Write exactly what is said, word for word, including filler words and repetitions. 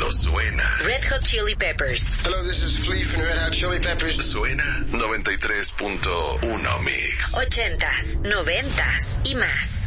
Solo suena. Red Hot Chili Peppers. Hello, this is Flea from Red Hot Chili Peppers. Suena noventa y tres punto uno Mix. Ochentas, noventas y más.